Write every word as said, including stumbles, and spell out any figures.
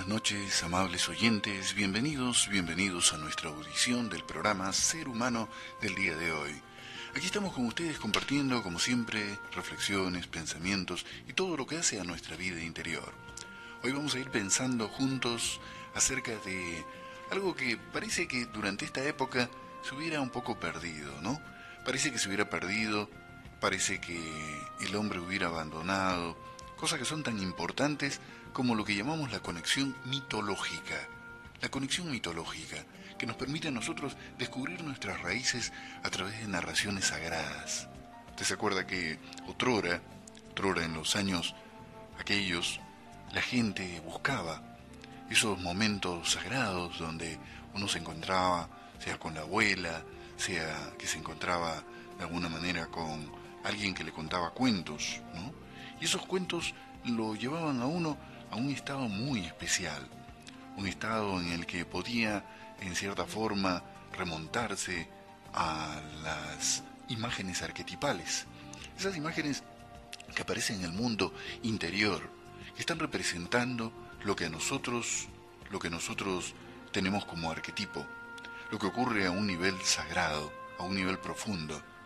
noches, amables oyentes, bienvenidos, bienvenidos a nuestra audición del programa Ser Humano del día de hoy. Aquí estamos con ustedes compartiendo, como siempre, reflexiones, pensamientos y todo lo que hace a nuestra vida interior. Hoy vamos a ir pensando juntos acerca de algo que parece que durante esta época se hubiera un poco perdido, ¿no? Parece que se hubiera perdido, parece que el hombre hubiera abandonado, cosas que son tan importantes como lo que llamamos la conexión mitológica. La conexión mitológica, que nos permite a nosotros descubrir nuestras raíces a través de narraciones sagradas. ¿Usted se acuerda que otrora, otrora en los años aquellos, la gente buscaba esos momentos sagrados donde uno se encontraba, sea con la abuela, sea que se encontraba de alguna manera con alguien que le contaba cuentos, ¿no? Y esos cuentos lo llevaban a uno a un estado muy especial, un estado en el que podía, en cierta forma, remontarse a las imágenes arquetipales, esas imágenes que aparecen en el mundo interior, que están representando lo que a nosotros, lo que nosotros tenemos como arquetipo, lo que ocurre a un nivel sagrado, a un nivel profundo,